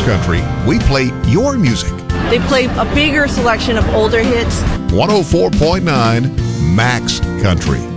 Country, we play your music. They play a bigger selection of older hits. 104.9 Max Country.